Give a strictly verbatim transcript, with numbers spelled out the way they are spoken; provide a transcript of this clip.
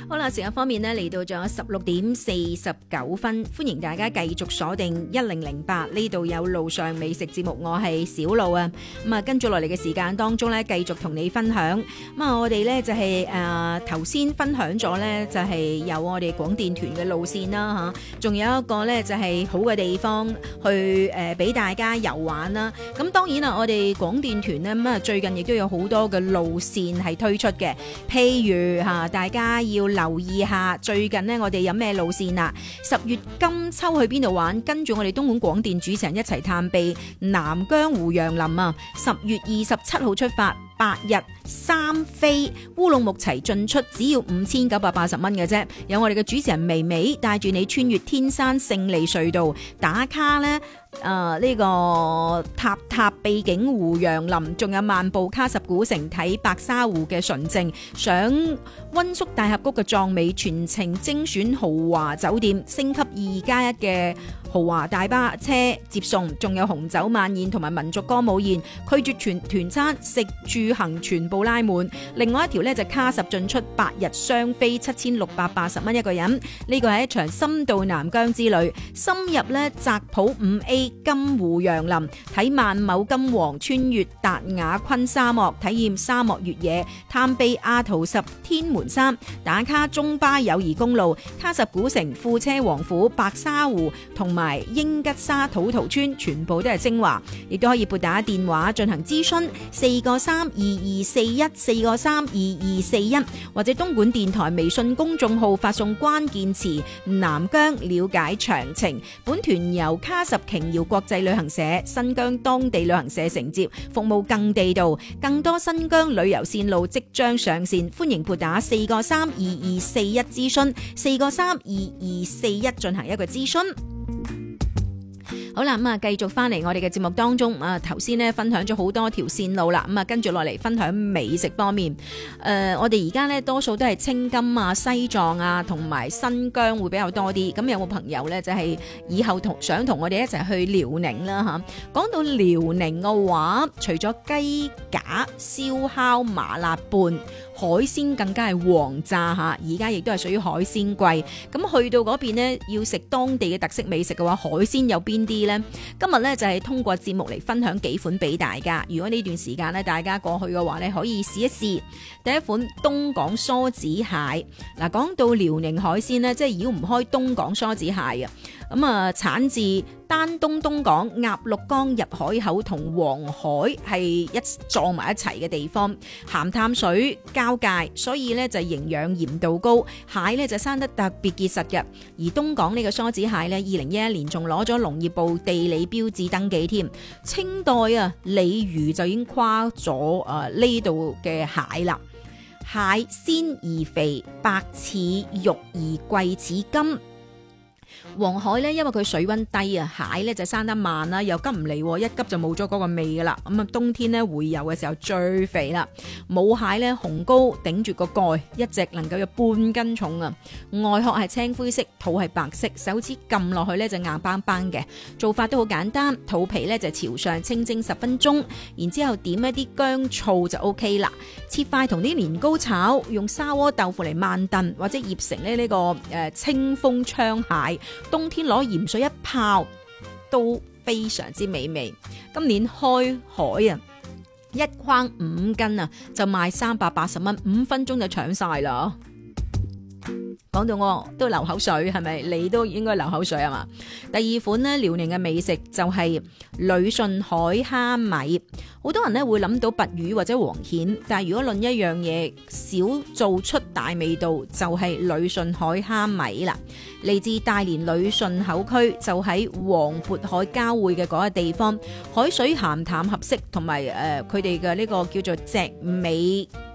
好啦，時間方面呢，嚟到咗十六點四十九分，歡迎大家繼續鎖定一零零八，呢度有路上美食節目，我係小路啊。咁啊，跟住落嚟嘅時間當中呢，繼續同你分享。咁啊，我哋呢就係誒頭先分享咗呢，就係有我哋廣電團嘅路線啦嚇，仲有一個呢，就係好嘅地方去誒俾大家遊玩啦。咁當然啦，我哋廣電團呢，咁啊最近亦都有好多嘅路線係推出嘅，譬如嚇大家要留意下最近呢，我哋有咩路線啦？十月金秋去邊度玩？跟住我哋東莞廣電主持人一齊探秘南疆胡楊林啊！十月二十七號出發，八日三飛烏魯木齊進出，只要五千九百八十蚊嘅啫。有我哋嘅主持人微微帶住你穿越天山勝利隧道打卡呢。誒、呃、呢、這個塔塔秘境胡楊林，仲有漫步喀什古城睇白沙湖嘅純淨，上溫宿大峽谷嘅壯美，全程精選豪華酒店，升級二加一嘅豪華大巴車接送，仲有紅酒晚宴同埋民族歌舞宴，拒絕全團餐，食住行全部拉滿。另外一條呢，就喀什進出八日雙飛七千六百八十蚊一個人，呢個係一場深度南疆之旅，深入呢澤普五 A 金胡楊林，睇萬畝金黃，穿越達雅昆沙漠，體驗沙漠越野，探秘阿圖什天門山，打卡中巴友誼公路、喀什古城、庫車王府、白沙湖同埋英吉沙土陶村，全部都係精華，亦都可以撥打電話進行諮詢，四個三二二四一，四個三二二四一，或者東莞電台微信公眾號發送關鍵詞南疆了解詳情。本團由喀什瓊瑤國際旅行社、新疆當地旅行社承接，服務更地道，更多新疆旅遊線路即將上線，歡迎撥打四個三二二四一諮詢，四個三二二四一進行一個諮詢。好啦，咁啊，繼續翻嚟我哋嘅節目當中啊，頭先呢分享咗好多條線路啦，咁啊，跟住落嚟分享美食方面。誒、呃，我哋而家呢多數都係青金啊、西藏啊，同埋新疆會比較多啲。咁有冇朋友呢？就係、是、以後同想同我哋一齊去遼寧啦嚇？講到遼寧嘅話，除咗雞架、燒烤、麻辣拌，海鮮更加係旺炸嚇，而家亦都係屬於海鮮季。咁去到嗰邊呢，要食當地嘅特色美食嘅話，海鮮有邊啲呢？今日呢，就係通過節目嚟分享幾款俾大家。如果呢段時間呢，大家過去嘅話呢，可以試一試。第一款東港梭子蟹。嗱，講到遼寧海鮮呢，即係繞唔開東港梭子蟹啊。咁啊，產自丹東東港鴨綠江入海口同黃海係一撞埋一齊嘅地方，鹹淡水交界，所以咧就營養鹽度高，蟹咧就生得特別結實嘅。而東港呢個梭子蟹咧，二零一一年仲攞咗農業部地理標誌登記添。清代啊，鯉魚就已經跨咗誒呢度嘅蟹啦。蟹鮮而肥，白似玉而貴似金。黃海咧，因為佢水溫低啊，蟹咧就生得慢啦，又急唔嚟，一急就冇咗嗰個味噶啦。咁啊，冬天咧回游嘅時候最肥啦。母蟹咧紅膏頂住個蓋，一隻能夠有半斤重啊。外殼係青灰色，肚係白色，手指撳落去咧就硬邦邦嘅。做法都好簡單，肚皮咧就朝上清蒸十分鐘，然之後點一啲薑醋就 O K 啦。切塊同啲年糕炒，用砂鍋豆腐嚟慢燉，或者醃成咧呢個誒清風槍蟹。冬天攞鹽水一泡都非常之美味。今年開海啊，一筐五斤啊，就賣三百八十蚊，五分鐘就搶晒啦。講到我都流口水，係咪？你都應該流口水係嘛？第二款呢，遼寧嘅美食就係旅順海蝦米。好多人呢會諗到鮑魚或者黃蜆，但係如果論一樣嘢少做出大味道，就係旅順海蝦米啦。嚟自大連旅順口區，就喺黃渤海交匯嘅嗰個地方，海水鹹淡合適，同埋誒佢哋嘅呢個叫做脊尾